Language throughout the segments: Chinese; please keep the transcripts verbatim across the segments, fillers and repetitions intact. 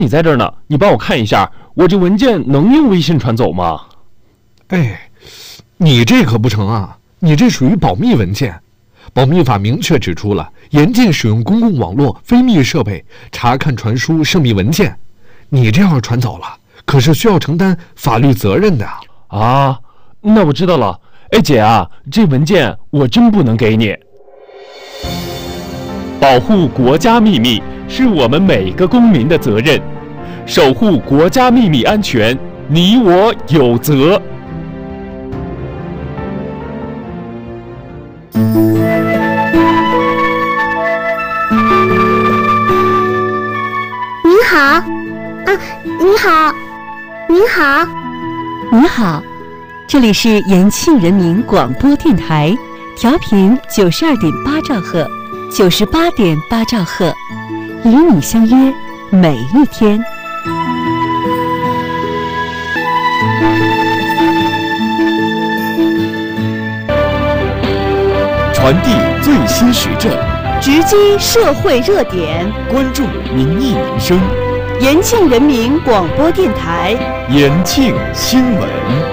你在这儿呢，你帮我看一下，我这文件能用微信传走吗？ 哎，你这可不成啊，你这属于保密文件。保密法明确指出了，严禁使用公共网络非密设备查看传输涉密文件。你这要是传走了，可是需要承担法律责任的啊。那我知道了。哎，姐啊，这文件我真不能给你。保护国家秘密是我们每个公民的责任，守护国家秘密安全，你我有责。 您好，啊，您好，您好， 您好，这里是延庆人民广播电台，调频九十二点八兆赫，九十八点八兆赫，与你相约每一天。 传递最新时政， 直击社会热点， 关注民意民生。 延庆人民广播电台， 延庆新闻。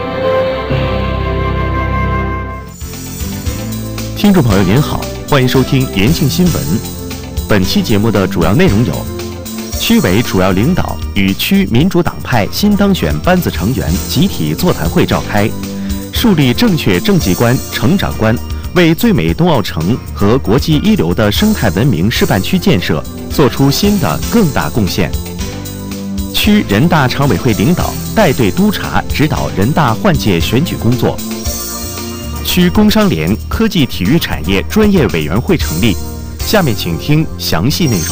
听众朋友您好，欢迎收听延庆新闻。本期节目的主要内容有：区委主要领导与区民主党派新当选班子成员集体座谈会召开，树立正确政绩观、成长观，为最美冬奥城和国际一流的生态文明示范区建设做出新的更大贡献。区人大常委会领导带队督查指导人大换届选举工作。区工商联科技体育产业专业委员会成立。下面请听详细内容。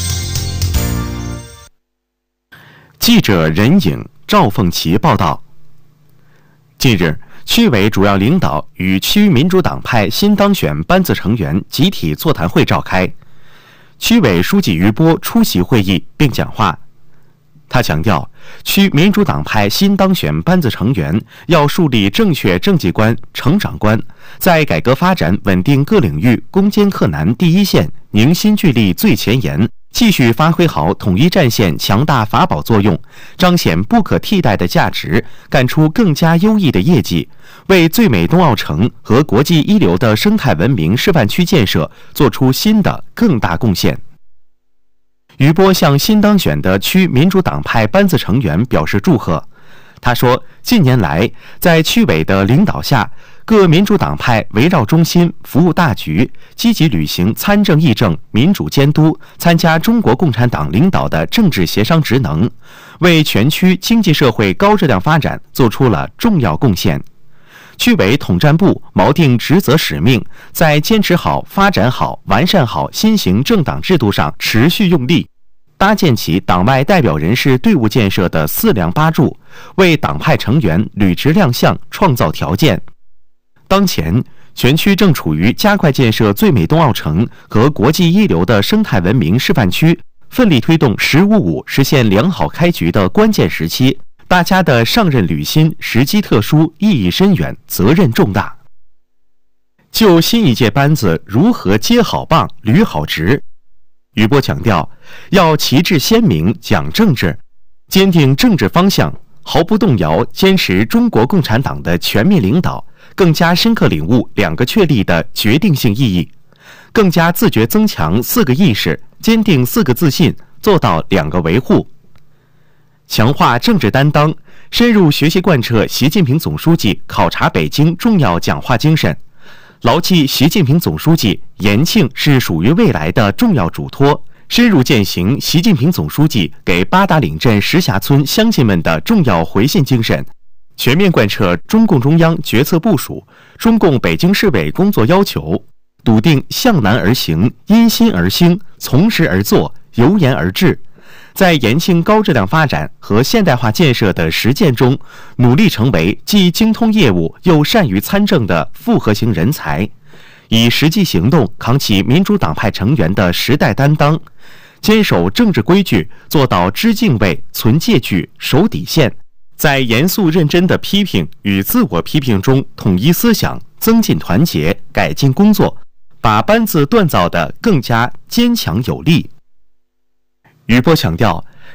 记者任颖、赵凤琪报道。近日，区委主要领导与区民主党派新当选班子成员集体座谈会召开，区委书记于波出席会议并讲话。他强调，区民主党派新当选班子成员要树立正确政绩观、成长观，在改革发展稳定各领域攻坚克难第一线、凝心聚力最前沿，继续发挥好统一战线强大法宝作用，彰显不可替代的价值，干出更加优异的业绩，为最美冬奥城和国际一流的生态文明示范区建设做出新的更大贡献。于波向新当选的区民主党派班子成员表示祝贺。他说，近年来，在区委的领导下，各民主党派围绕中心、服务大局，积极履行参政议政、民主监督，参加中国共产党领导的政治协商职能，为全区经济社会高质量发展做出了重要贡献。区委统战部锚定职责使命，在坚持好、发展好、完善好新型政党制度上持续用力，搭建起党外代表人士队伍建设的四梁八柱，为党派成员履职亮相创造条件。当前，全区正处于加快建设最美冬奥城和国际一流的生态文明示范区，奋力推动“十五五”实现良好开局的关键时期。大家的上任履新时机特殊，意义深远，责任重大。就新一届班子如何接好棒、履好职，于波强调，要旗帜鲜明，讲政治，坚定政治方向，毫不动摇坚持中国共产党的全面领导，更加深刻领悟两个确立的决定性意义，更加自觉增强四个意识，坚定四个自信，做到两个维护。强化政治担当，深入学习贯彻习近平总书记考察北京重要讲话精神，牢记习近平总书记延庆是属于未来的重要嘱托，深入践行习近平总书记给八达岭镇石峡村乡亲们的重要回信精神，全面贯彻中共中央决策部署、中共北京市委工作要求，笃定向南而行、因心而兴、从实而作、由言而至，在延庆高质量发展和现代化建设的实践中，努力成为既精通业务又善于参政的复合型人才，以实际行动扛起民主党派成员的时代担当，坚守政治规矩，做到知敬畏、存戒惧、守底线，在严肃认真的批评与自我批评中统一思想，增进团结，改进工作，把班子锻造得更加坚强有力。于波强调，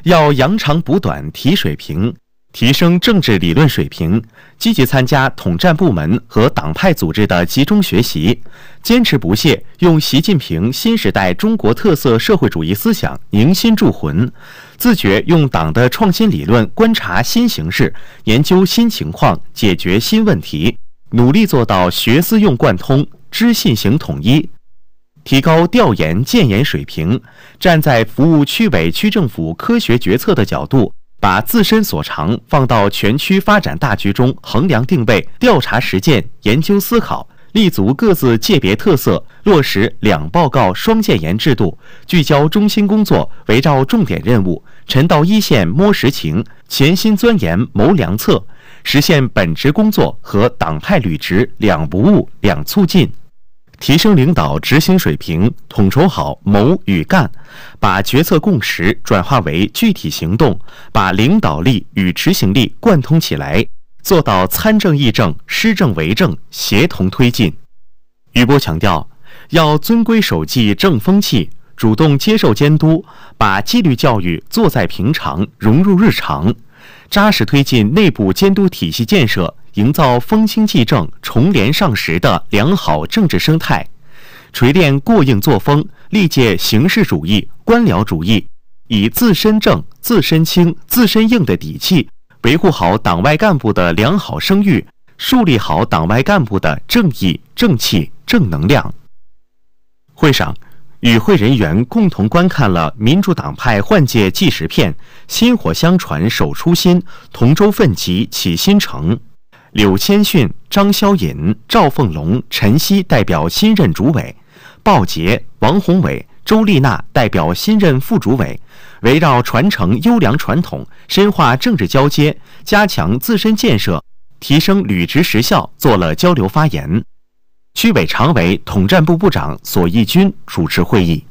要扬长补短，提水平，提升政治理论水平，积极参加统战部门和党派组织的集中学习，坚持不懈用习近平新时代中国特色社会主义思想凝心铸魂，自觉用党的创新理论观察新形势，研究新情况，解决新问题，努力做到学思用贯通，知信行统一，提高调研建言水平，站在服务区委区政府科学决策的角度，把自身所长放到全区发展大局中衡量定位、调查实践、研究思考，立足各自界别特色，落实两报告双建言制度，聚焦中心工作，围绕重点任务，沉到一线摸实情，潜心钻研谋良策，实现本职工作和党派履职两不误、两促进。提升领导执行水平，统筹好谋与干，把决策共识转化为具体行动，把领导力与执行力贯通起来，做到参政议政、施政为政协同推进。余波强调，要遵规守纪正风气，主动接受监督，把纪律教育做在平常，融入日常，扎实推进内部监督体系建设，营造风清气正、重联上实的良好政治生态，锤炼过硬作风，历届形式主义、官僚主义，以自身正、自身清、自身硬的底气，维护好党外干部的良好声誉，树立好党外干部的正义、正气、正能量。会上，与会人员共同观看了民主党派换届纪实片《薪火相传守初心，同舟奋楫启新程》。柳谦逊、张霄隐、赵凤龙、陈曦代表新任主委，鲍杰、王宏伟、周丽娜代表新任副主委，围绕传承优良传统、深化政治交接、加强自身建设、提升履职实效做了交流发言。区委常委、统战部部长索义军主持会议。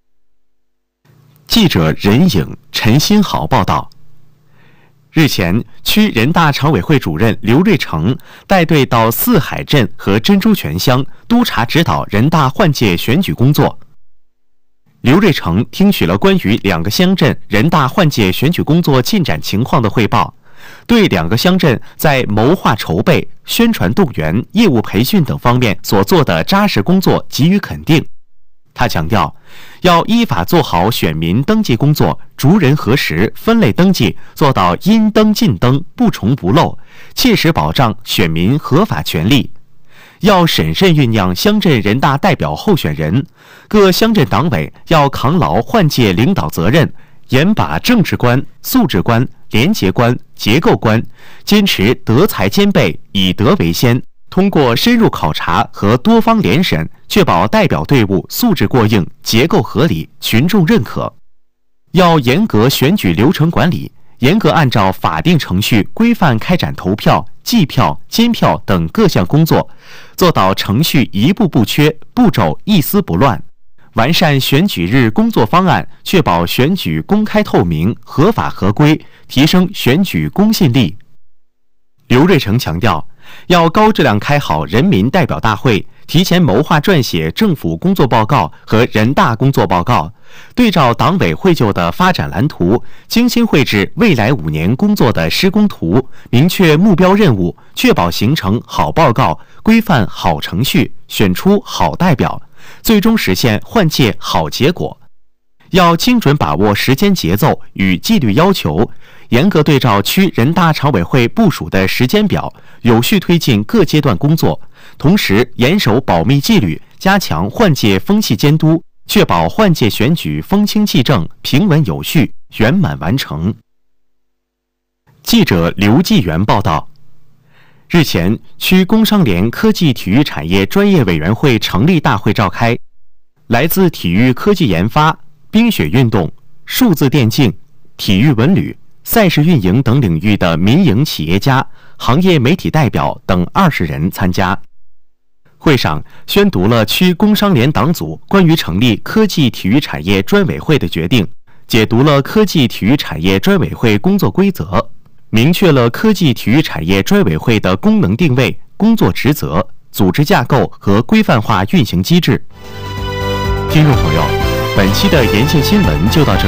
记者任颖、陈新豪报道。日前，区人大常委会主任刘瑞成带队到四海镇和珍珠泉乡督查指导人大换届选举工作。刘瑞成听取了关于两个乡镇人大换届选举工作进展情况的汇报，对两个乡镇在谋划筹备、宣传动员、业务培训等方面所做的扎实工作给予肯定。他强调，要依法做好选民登记工作，逐人核实、分类登记，做到应登尽登、不重不漏，切实保障选民合法权利。要审慎酝酿乡镇人大代表候选人，各乡镇党委要扛牢换届领导责任，严把政治观、素质观、廉洁观、结构观，坚持德才兼备，以德为先。通过深入考察和多方联审，确保代表队伍素质过硬、结构合理、群众认可。要严格选举流程管理，严格按照法定程序规范开展投票、计票、监票等各项工作，做到程序一步不缺，步骤一丝不乱。完善选举日工作方案，确保选举公开透明、合法合规，提升选举公信力。刘瑞成强调，要高质量开好人民代表大会，提前谋划撰写政府工作报告和人大工作报告，对照党委绘就的发展蓝图，精心绘制未来五年工作的施工图，明确目标任务，确保形成好报告，规范好程序，选出好代表，最终实现换届好结果。要精准把握时间节奏与纪律要求，严格对照区人大常委会部署的时间表，有序推进各阶段工作，同时严守保密纪律，加强换届风气监督，确保换届选举风清气正、平稳有序、圆满完成。记者刘继元报道。日前，区工商联科技体育产业专业委员会成立大会召开，来自体育科技研发、冰雪运动、数字电竞、体育文旅、赛事运营等领域的民营企业家、行业媒体代表等二十人参加。会上宣读了区工商联党组关于成立科技体育产业专委会的决定，解读了科技体育产业专委会工作规则，明确了科技体育产业专委会的功能定位、工作职责、组织架构和规范化运行机制。听众朋友，本期的延庆新闻就到这里。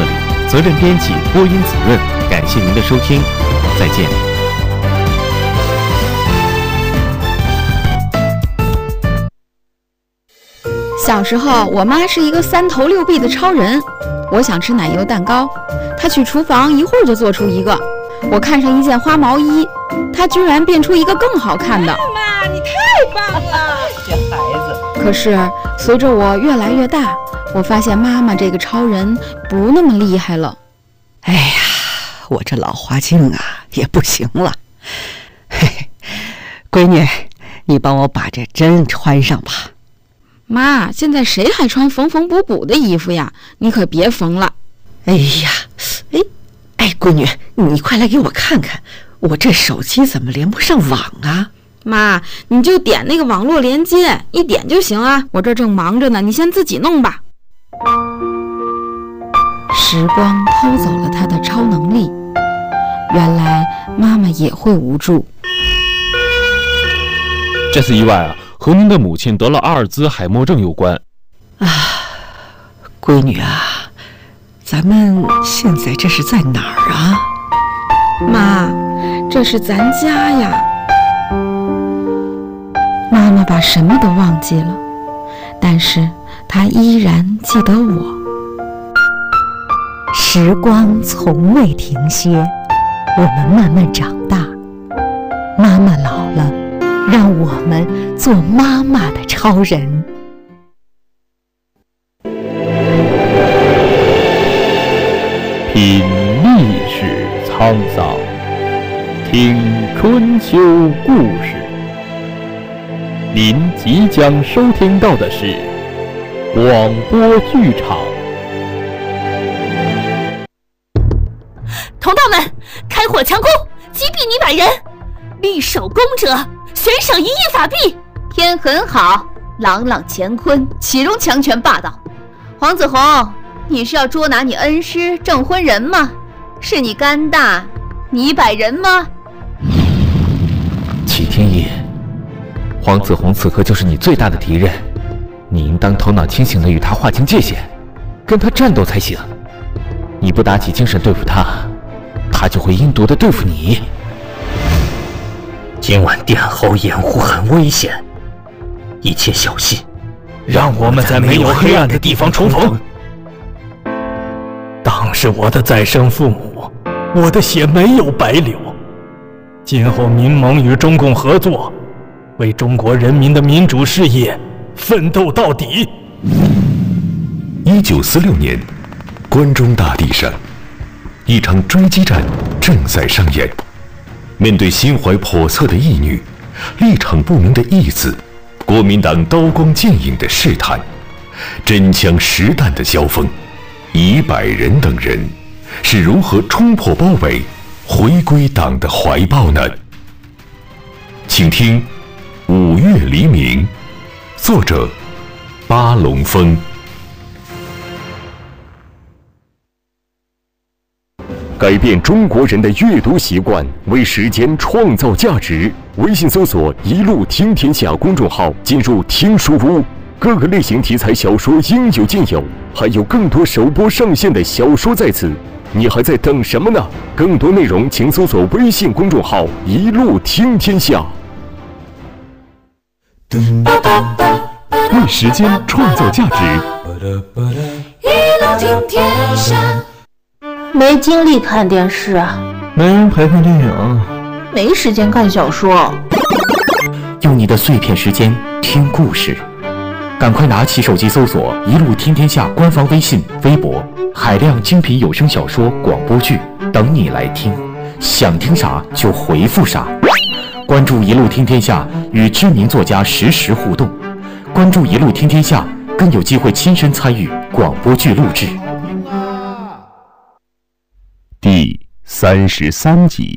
责任编辑播音子润，感谢您的收听，再见。 小时候，我妈是一个三头六臂的超人。我想吃奶油蛋糕，她去厨房一会儿就做出一个。我看上一件花毛衣，她居然变出一个更好看的。 妈妈，你太棒了，这孩子。 可是随着我越来越大，我发现妈妈这个超人不那么厉害了。 哎呀，我这老花镜啊也不行了。嘿嘿，闺女，你帮我把这针穿上吧。 妈，现在谁还穿缝缝补补的衣服呀？你可别缝了。 哎呀，哎，哎，闺女，你快来给我看看，我这手机怎么连不上网啊？ 妈，你就点那个网络连接，一点就行啊。我这正忙着呢，你先自己弄吧。时光偷走了她的超能力，原来妈妈也会无助。 这次意外啊，和您的母亲得了阿尔兹海默症有关。 啊，闺女啊，咱们现在这是在哪儿啊？ 妈，这是咱家呀。妈妈把什么都忘记了，但是她依然记得我。 时光从未停歇，我们慢慢长大。妈妈老了，让我们做妈妈的超人。 品历史沧桑，听春秋故事。您即将收听到的是广播剧场。 同道们，开火强攻，击毙女百人，立守攻者悬赏一亿法币。 天很好，朗朗乾坤，岂容强权霸道？黄子红，你是要捉拿你恩师证婚人吗？是你肝大，你百人吗？ 启天意，黄子红此刻就是你最大的敌人，你应当头脑清醒地与他划清界限，跟他战斗才行。你不打起精神对付他，他就会阴毒地对付你。 今晚殿后掩护很危险，一切小心，让我们在没有黑暗的地方重逢。当是我的再生父母，我的血没有白流。今后民盟与中共合作，为中国人民的民主事业奋斗到底。 一九四六年，关中大地上，一场追击战正在上演。面对心怀叵测的义女，立场不明的义子，国民党刀光剑影的试探，真枪实弹的交锋，一百人等人是如何冲破包围，回归党的怀抱呢？请听《五月黎明》，作者巴龙峰。改变中国人的阅读习惯，为时间创造价值。微信搜索“一路听天下”公众号，进入听书屋，各个类型题材小说应有尽有，还有更多首播上线的小说在此。你还在等什么呢？更多内容请搜索微信公众号“一路听天下”。为时间创造价值。 一路听天下。 没精力看电视啊， 没人陪看电影， 没时间看小说。 用你的碎片时间听故事，赶快拿起手机搜索“一路听天下”官方微信、微博，海量精品有声小说、广播剧等你来听。想听啥就回复啥。关注“一路听天下”，与知名作家实时互动。关注“一路听天下”，更有机会亲身参与广播剧录制。 第三十三集。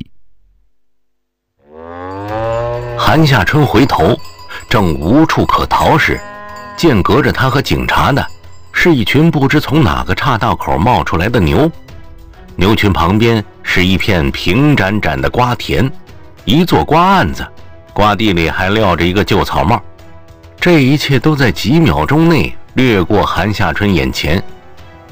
韩夏春回头，正无处可逃时，见隔着他和警察的是一群不知从哪个岔道口冒出来的牛。牛群旁边是一片平展展的瓜田，一座瓜案子，瓜地里还撂着一个旧草帽。这一切都在几秒钟内掠过韩夏春眼前。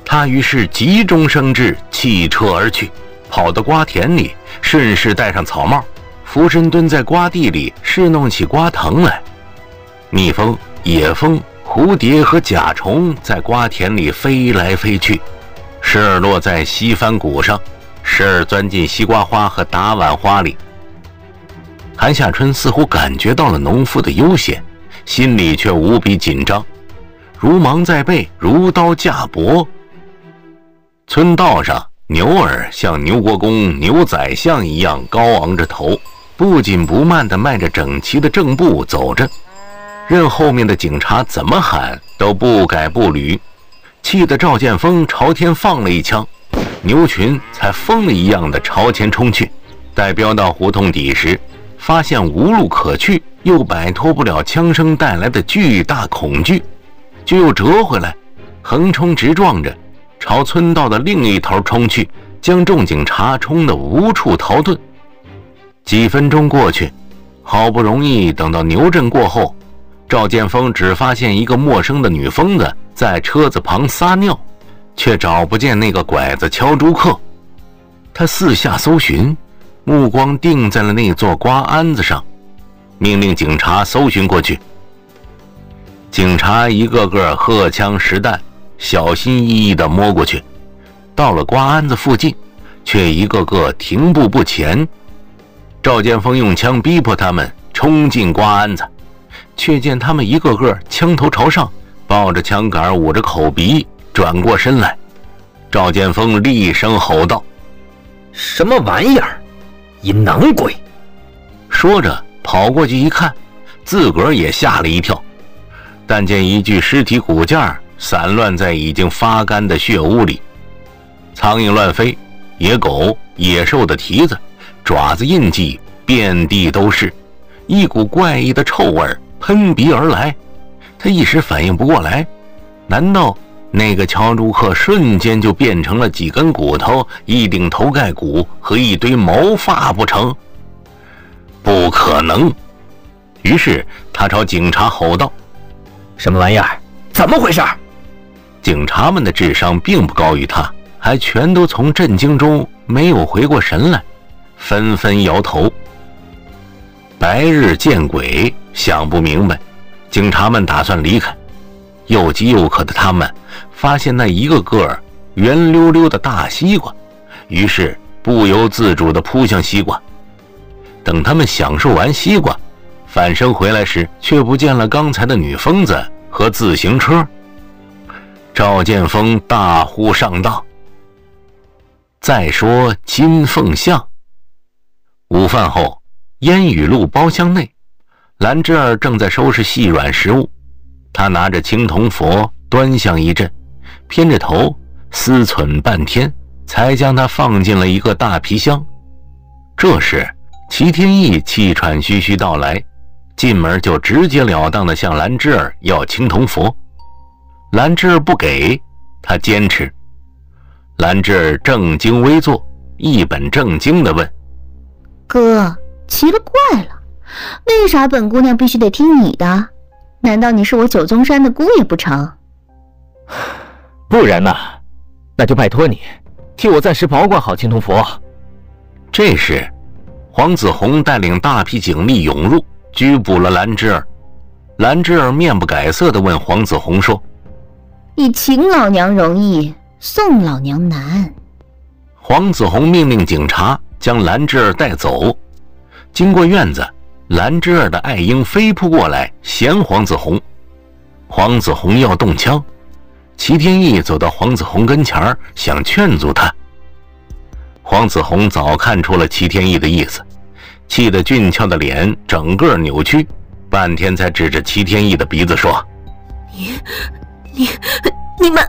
他于是急中生智，弃车而去，跑到瓜田里，顺势戴上草帽，俯身蹲在瓜地里，侍弄起瓜藤来。蜜蜂、野蜂、蝴蝶和甲虫在瓜田里飞来飞去，时而落在西番谷上，时而钻进西瓜花和打碗花里。韩夏春似乎感觉到了农夫的悠闲，心里却无比紧张，如芒在背，如刀架脖。村道上，牛儿像牛国公、牛宰相一样高昂着头，不紧不慢地迈着整齐的正步走着，任后面的警察怎么喊都不改不履，气得赵建锋朝天放了一枪，牛群才疯了一样的朝前冲去。待飙到胡同底时，发现无路可去，又摆脱不了枪声带来的巨大恐惧，就又折回来，横冲直撞着朝村道的另一头冲去，将众警察冲得无处逃遁。几分钟过去，好不容易等到牛阵过后，赵建锋只发现一个陌生的女疯子在车子旁撒尿，却找不见那个拐子敲竹客。他四下搜寻，目光定在了那座瓜鞍子上，命令警察搜寻过去。警察一个个荷枪实弹，小心翼翼地摸过去，到了瓜鞍子附近，却一个个停步不前。赵建锋用枪逼迫他们冲进瓜鞍子，却见他们一个个枪头朝上，抱着枪杆，捂着口鼻，转过身来。赵建锋厉声吼道：“ 什么玩意儿，淫囊鬼！” 说着跑过去一看，自个儿也吓了一跳，但见一具尸体骨架散乱在已经发干的血污里，苍蝇乱飞，野狗、野兽的蹄子、爪子印记遍地都是，一股怪异的臭味喷鼻而来。他一时反应不过来，难道那个敲竹客瞬间就变成了几根骨头、一顶头盖骨和一堆毛发不成？不可能！于是他朝警察吼道：“ 什么玩意儿？怎么回事？” 警察们的智商并不高于他，还全都从震惊中没有回过神来，纷纷摇头。白日见鬼，想不明白，警察们打算离开。又饥又渴的他们发现那一个个圆溜溜的大西瓜，于是不由自主地扑向西瓜。等他们享受完西瓜，返身回来时，却不见了刚才的女疯子和自行车。赵建锋大呼上当。再说金凤巷。午饭后，烟雨路包厢内，兰芝儿正在收拾细软食物，她拿着青铜佛端详一阵，偏着头思忖半天，才将它放进了一个大皮箱。这时齐天意气喘吁吁到来，进门就直截了当地向兰芝儿要青铜佛。兰芝儿不给，他坚持。兰芝儿正襟危坐，一本正经地问：“ 哥，奇了怪了，为啥本姑娘必须得听你的？难道你是我九宗山的姑爷不成？”“ 不然呢？那就拜托你，替我暂时保管好青铜佛。” 这时黄子弘带领大批警力涌入，拘捕了兰芝儿。兰芝儿面不改色地问黄子弘说：“ 你请老娘容易，送老娘难。” 黄子弘命令警察将兰芝儿带走。经过院子，兰芝儿的爱鹰飞扑过来，衔黄子弘。黄子弘要动枪，齐天意走到黄子弘跟前，想劝阻他。黄子弘早看出了齐天意的意思，气得俊俏的脸整个扭曲，半天才指着齐天意的鼻子说：“ 你你你们！”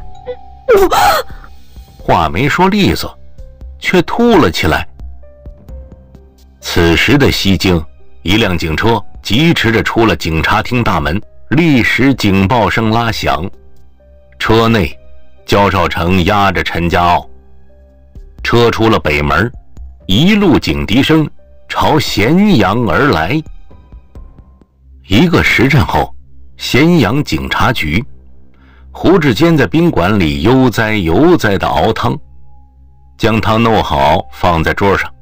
话没说利索，却吐了起来。此时的西京，一辆警车疾驰着出了警察厅大门，立时警报声拉响。车内，焦少成押着陈家傲。车出了北门，一路警笛声朝咸阳而来。一个时辰后，咸阳警察局， 胡志坚在宾馆里悠哉悠哉地熬汤，将汤弄好放在桌上。